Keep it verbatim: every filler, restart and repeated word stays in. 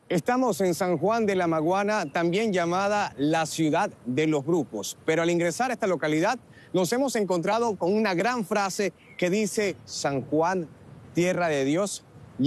Estamos en San Juan de la Maguana, también llamada la ciudad de los grupos. Pero al ingresar a esta localidad nos hemos encontrado con una gran frase que dice: San Juan, tierra de Dios,